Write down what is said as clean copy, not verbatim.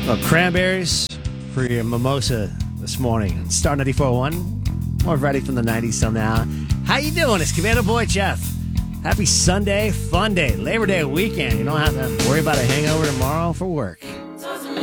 Well, cranberries for your mimosa this morning. Star 94.1. More ready from the 90s somehow. How you doing? It's Commander Boy Jeff. Happy Sunday, fun day, Labor Day weekend. You don't have to worry about a hangover tomorrow for work.